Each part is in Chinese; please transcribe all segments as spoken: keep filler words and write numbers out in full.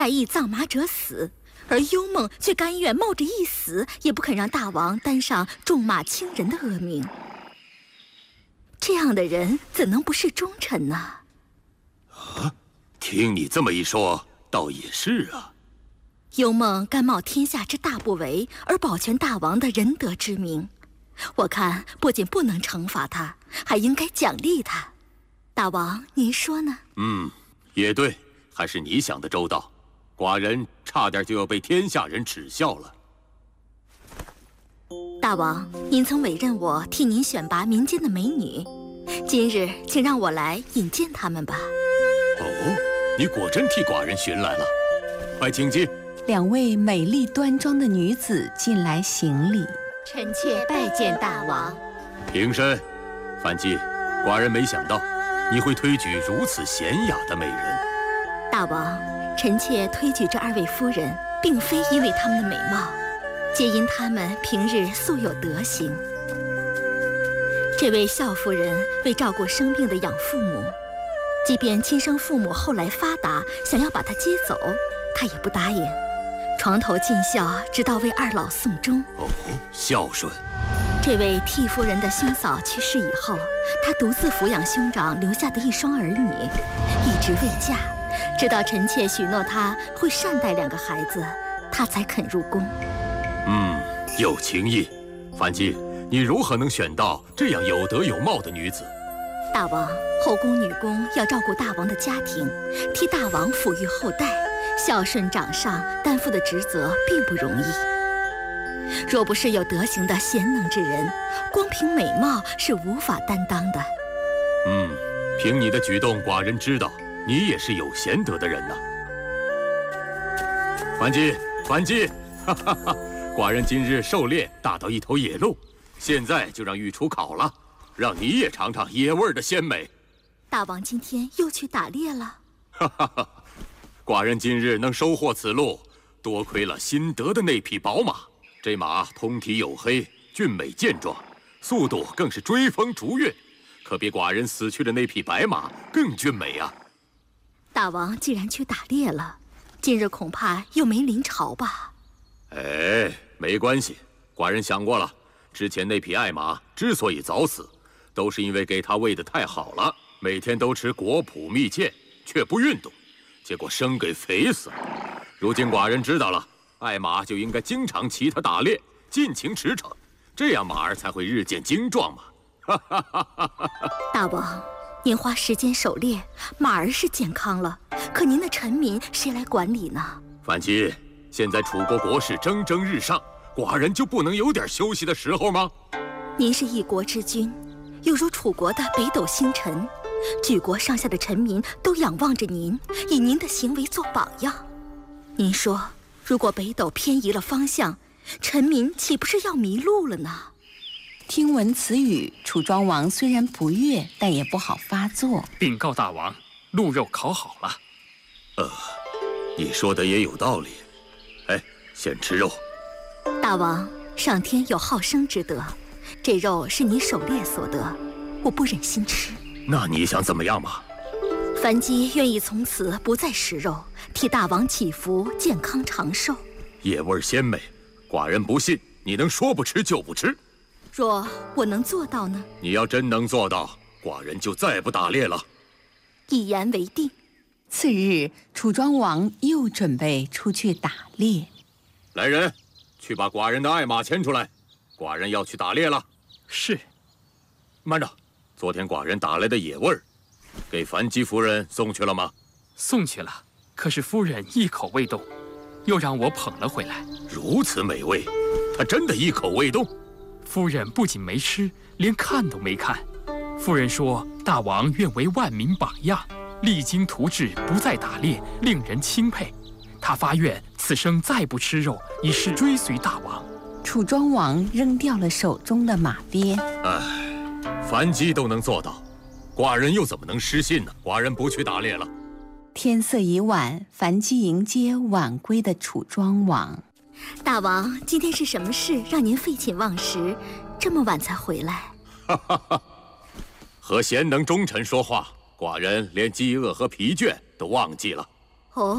待役葬马者死，而幽梦却甘愿冒着一死，也不肯让大王担上重马轻人的恶名。这样的人怎能不是忠臣呢？ 啊，听你这么一说，倒也是啊。 幽梦甘冒天下之大不韪，而保全大王的仁德之名，我看不仅不能惩罚他，还应该奖励他。大王，您说呢？ 嗯，也对，还是你想的周到。寡人差点就要被天下人耻笑了。 大王，您曾委任我替您选拔民间的美女，今日请让我来引荐她们吧。 哦，你果真替寡人寻来了，快请进。 两位美丽端庄的女子进来行礼。 臣妾拜见大王。 平身。樊姬，寡人没想到你会推举如此娴雅的美人。 大王，臣妾推举这二位夫人，并非因为她们的美貌，皆因她们平日素有德行。这位孝夫人为照顾生病的养父母，即便亲生父母后来发达，想要把她接走，她也不答应，床头尽孝，直到为二老送终。 哦，孝顺。 这位替夫人的兄嫂去世以后，她独自抚养兄长留下的一双儿女，一直未嫁。直到臣妾许诺她会善待两个孩子，她才肯入宫。 嗯，有情义。樊姬，你如何能选到这样有德有貌的女子？ 大王，后宫女工要照顾大王的家庭，替大王抚育后代，孝顺长上，担负的职责并不容易。若不是有德行的贤能之人，光凭美貌是无法担当的。 嗯，凭你的举动，寡人知道你也是有贤德的人呐。樊姬，樊姬，哈哈哈！寡人今日狩猎打到一头野鹿，现在就让御厨烤了，让你也尝尝野味的鲜美。 大王今天又去打猎了？ 哈哈哈！寡人今日能收获此鹿，多亏了新得的那匹宝马。这马通体黝黑，俊美健壮，速度更是追风逐月，可比寡人死去的那匹白马更俊美啊！ 大王既然去打猎了，今日恐怕又没临巢吧？ 哎，没关系，寡人想过了，之前那匹爱马之所以早死，都是因为给它喂得太好了，每天都吃果脯蜜饯，却不运动，结果生给肥死了。如今寡人知道了，爱马就应该经常骑它打猎，尽情驰骋，这样马儿才会日渐精壮嘛。哈哈哈哈哈！ 大王，您花时间狩猎，马儿是健康了，可您的臣民谁来管理呢？ 樊姬，现在楚国国势蒸蒸日上，寡人就不能有点休息的时候吗？ 您是一国之君，又如楚国的北斗星辰，举国上下的臣民都仰望着您，以您的行为做榜样。您说，如果北斗偏移了方向，臣民岂不是要迷路了呢？ 听闻此语，楚庄王虽然不悦，但也不好发作。 禀告大王，鹿肉烤好了。 呃，你说的也有道理。哎，先吃肉。 大王，上天有好生之德，这肉是你狩猎所得，我不忍心吃。 那你想怎么样嘛？ 樊姬愿意从此不再食肉，替大王祈福，健康长寿。 野味鲜美，寡人不信你能说不吃就不吃。 若我能做到呢？ 你要真能做到，寡人就再不打猎了。 一言为定。 次日，楚庄王又准备出去打猎。 来人，去把寡人的爱马牵出来，寡人要去打猎了。 是。 慢着，昨天寡人打来的野味儿，给樊姬夫人送去了吗？ 送去了，可是夫人一口未动，又让我捧了回来。 如此美味，她真的一口未动？ 夫人不仅没吃，连看都没看。夫人说大王愿为万民榜样，励精图治，不再打猎，令人钦佩。她发愿此生再不吃肉，以示追随大王。 楚庄王扔掉了手中的马鞭。 唉，樊姬都能做到，寡人又怎么能失信呢？寡人不去打猎了。 天色已晚，樊姬迎接晚归的楚庄王。 大王，今天是什么事让您废寝忘食，这么晚才回来？ 哈哈哈！和贤能忠臣说话，寡人连饥饿和疲倦都忘记了。 哦，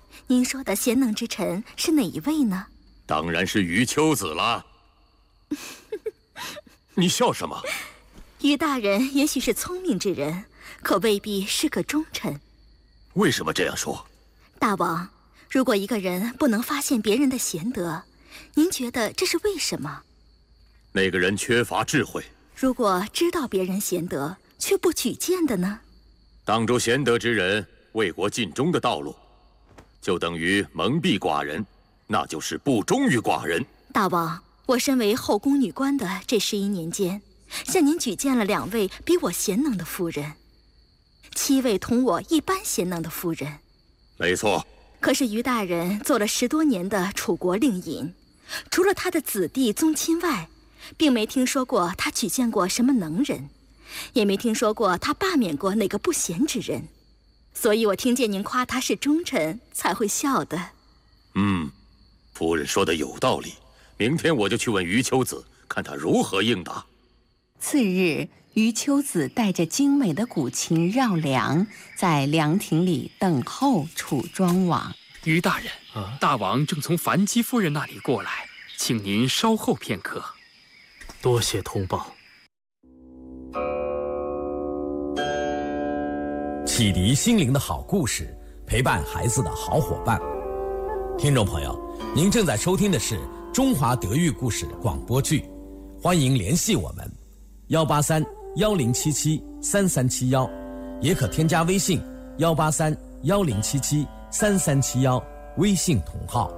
您说的贤能之臣是哪一位呢？ 当然是余秋子了。你笑什么？ 余大人也许是聪明之人，可未必是个忠臣。 为什么这样说？ 大王，如果一个人不能发现别人的贤德，您觉得这是为什么？ 那个人缺乏智慧。 如果知道别人贤德却不举荐的呢？ 当着贤德之人为国尽忠的道路，就等于蒙蔽寡人，那就是不忠于寡人。 大王，我身为后宫女官的这十一年间，向您举荐了两位比我贤能的夫人，七位同我一般贤能的夫人。 没错。 可是余大人做了十多年的楚国令尹，除了他的子弟宗亲外，并没听说过他举荐过什么能人，也没听说过他罢免过哪个不贤之人。所以我听见您夸他是忠臣，才会笑的。 嗯，夫人说的有道理。明天我就去问余秋子，看他如何应答。 次日，余秋子带着精美的古琴绕梁，在凉亭里等候楚庄王。 余大人，啊、大王正从樊姬夫人那里过来，请您稍后片刻。 多谢通报。 启迪心灵的好故事，陪伴孩子的好伙伴。听众朋友，您正在收听的是中华德育故事广播剧，欢迎联系我们幺八三幺零七七三三七幺，也可添加微信幺八三幺零七七三三七幺，微信同号。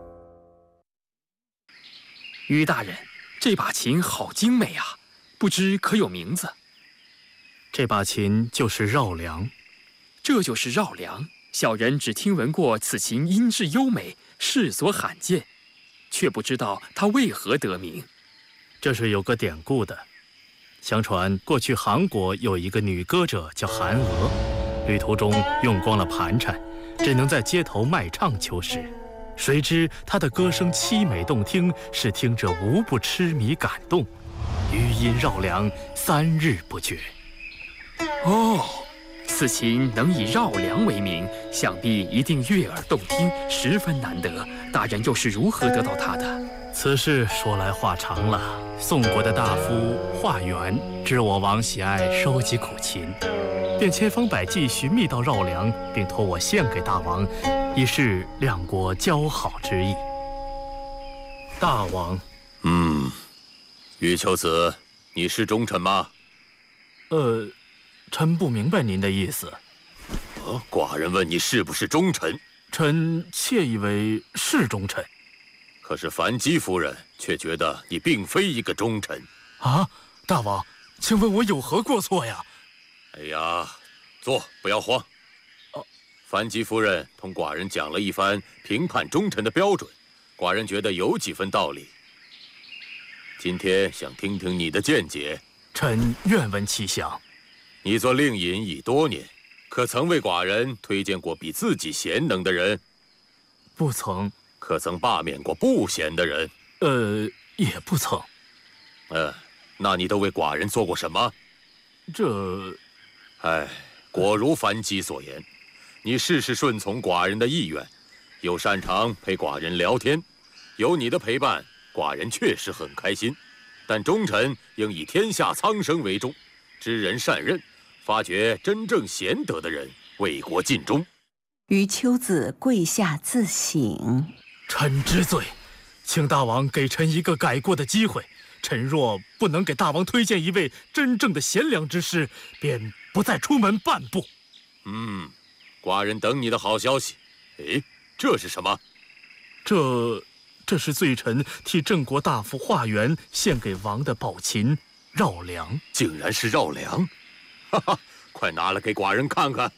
余大人，这把琴好精美啊，不知可有名字？ 这把琴就是绕梁。 这就是绕梁，小人只听闻过此琴音质优美，世所罕见，却不知道它为何得名。 这是有个典故的。相传过去韩国有一个女歌者叫韩娥，旅途中用光了盘缠，只能在街头卖唱求食。谁知她的歌声凄美动听，使听者无不痴迷感动，余音绕梁三日不绝。 哦，此琴能以绕梁为名，想必一定悦耳动听，十分难得。大人又是如何得到它的？ 此事说来话长了。宋国的大夫华元知我王喜爱收集古琴，便千方百计寻觅到绕梁，并托我献给大王，以示两国交好之意。大王， 嗯，余秋子，你是忠臣吗？ 呃，臣不明白您的意思。 哦，寡人问你是不是忠臣？ 臣窃以为是忠臣。 可是樊姬夫人却觉得你并非一个忠臣。 啊，大王，请问我有何过错呀？ 哎呀，坐，不要慌。 哦， 樊姬夫人同寡人讲了一番评判忠臣的标准，寡人觉得有几分道理。今天想听听你的见解。 臣愿闻其详。 你做令尹已多年，可曾为寡人推荐过比自己贤能的人？ 不曾。 可曾罢免过不贤的人？ 呃，也不曾。 呃，那你都为寡人做过什么？ 这…… 哎，果如樊姬所言，你事事顺从寡人的意愿，又擅长陪寡人聊天，有你的陪伴，寡人确实很开心。但忠臣应以天下苍生为重，知人善任，发掘真正贤德的人，为国尽忠。 余秋子跪下自省。 臣知罪，请大王给臣一个改过的机会。臣若不能给大王推荐一位真正的贤良之师，便不再出门半步。 嗯，寡人等你的好消息。哎，这是什么？ 这，这是罪臣替郑国大夫华元献给王的宝琴绕梁。 竟然是绕梁！哈哈，快拿来给寡人看看。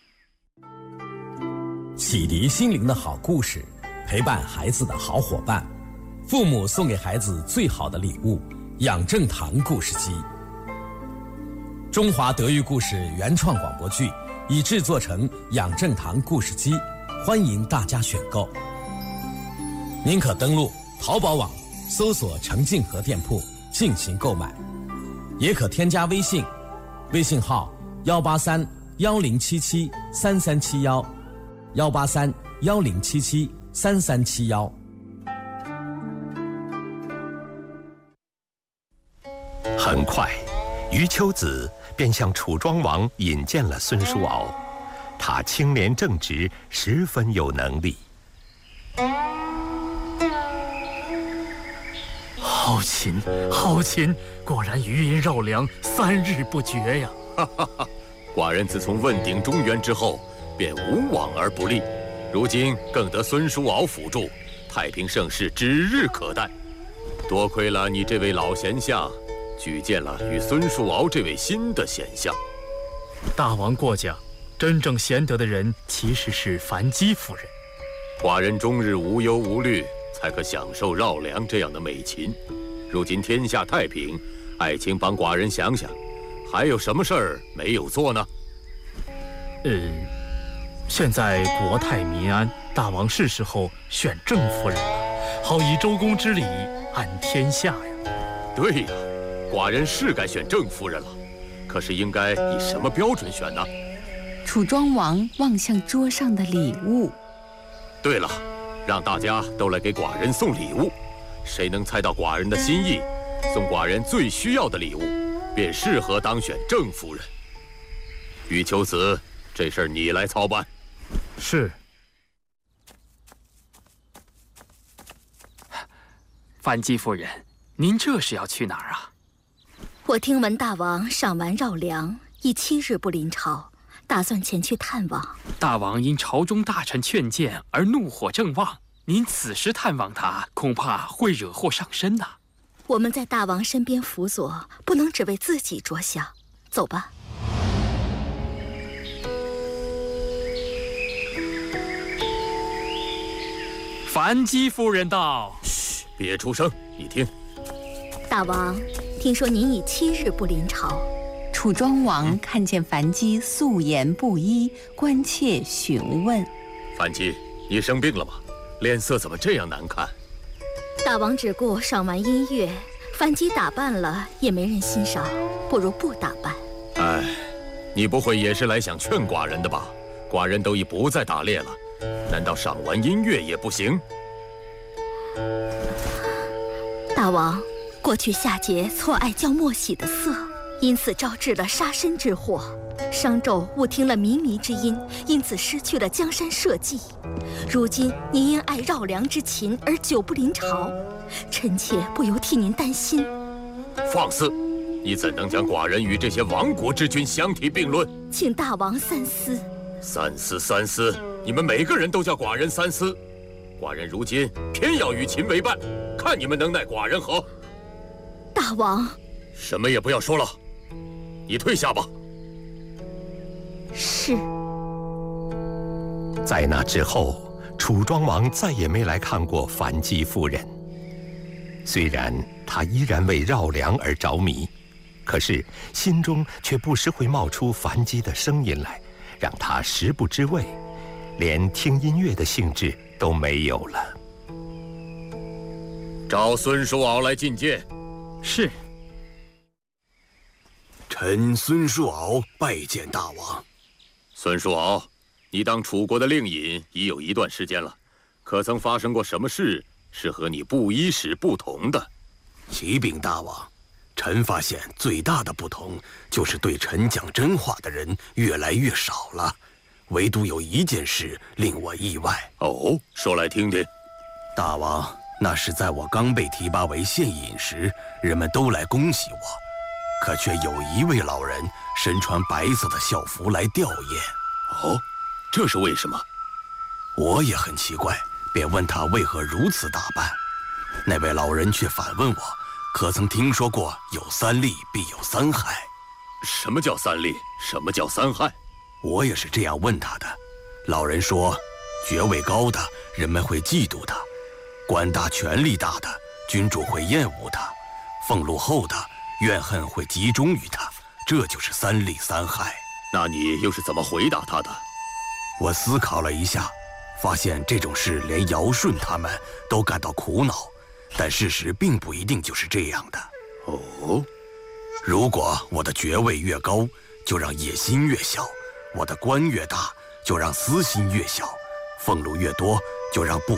启迪心灵的好故事，陪伴孩子的好伙伴。父母送给孩子最好的礼物，养正堂故事机。中华德育故事原创广播剧已制作成养正堂故事机，欢迎大家选购。您可登录淘宝网搜索程静和店铺进行购买，也可添加微信，微信号幺八三幺零七七三三七幺， 幺八三幺零七七三三七幺。 很快，余秋子便向楚庄王引荐了孙叔敖。他清廉正直，十分有能力。 好琴，好琴，果然余音绕梁，三日不绝呀！ 哈哈哈！寡人自从问鼎中原之后，便无往而不利，如今更得孙叔敖辅助，太平盛世指日可待。多亏了你这位老贤相，举荐了与孙叔敖这位新的贤相。 大王过奖，真正贤德的人其实是樊姬夫人。 寡人终日无忧无虑，才可享受绕梁这样的美琴。如今天下太平，爱卿帮寡人想想，还有什么事儿没有做呢？ 呃，现在国泰民安，大王是时候选正夫人了，好以周公之礼安天下呀。 对呀，寡人是该选正夫人了，可是应该以什么标准选呢？ 楚庄王望向桌上的礼物。 对了，让大家都来给寡人送礼物，谁能猜到寡人的心意，送寡人最需要的礼物，便适合当选正夫人。余秋子，这事儿你来操办。 是。 樊姬夫人，您这是要去哪儿啊？ 我听闻大王赏完绕梁，已七日不临朝，打算前去探望。 大王因朝中大臣劝谏而怒火正旺，您此时探望他，恐怕会惹祸上身呐。 我们在大王身边辅佐，不能只为自己着想。走吧。 樊姬夫人到。 嘘，别出声，你听。 大王，听说您已七日不临朝。 楚庄王看见樊姬素颜不一，关切询问： 樊姬，你生病了吗？脸色怎么这样难看？ 大王只顾赏完音乐，樊姬打扮了也没人欣赏，不如不打扮。 哎，你不会也是来想劝寡人的吧？寡人都已不再打猎了，难道赏完音乐也不行？ 大王，过去夏桀错爱叫莫喜的色，因此招致了杀身之祸。商纣误听了靡靡之音，因此失去了江山社稷。如今您因爱绕梁之琴而久不临朝，臣妾不由替您担心。 放肆！你怎能将寡人与这些亡国之君相提并论？ 请大王三思。 三思三思！你们每个人都叫寡人三思。寡人如今偏要与秦为伴，看你们能奈寡人何？ 大王， 什么也不要说了，你退下吧。 是。 在那之后，楚庄王再也没来看过樊姬夫人。虽然他依然为绕梁而着迷，可是心中却不时会冒出樊姬的声音来，让他食不知味，连听音乐的兴致都没有了。 召孙叔敖来觐见。 是。 臣孙叔敖拜见大王。 孙叔敖，你当楚国的令尹已有一段时间了，可曾发生过什么事是和你布衣时不同的？ 启禀大王，臣发现最大的不同就是对臣讲真话的人越来越少了，唯独有一件事令我意外。 哦，说来听听。 大王，那是在我刚被提拔为县尹时，人们都来恭喜我，可却有一位老人身穿白色的校服来吊唁。 哦，这是为什么？ 我也很奇怪，便问他为何如此打扮。那位老人却反问我，可曾听说过有三利必有三害？ 什么叫三利？什么叫三害？ 我也是这样问他的。老人说，爵位高的人们会嫉妒他，官大权力大的君主会厌恶他，俸禄厚的怨恨会集中于他，这就是三利三害。 那你又是怎么回答他的？ 我思考了一下，发现这种事连尧舜他们都感到苦恼，但事实并不一定就是这样的。 哦， 如果我的爵位越高，就让野心越小；我的官越大，就让私心越小； 俸禄越多，就让部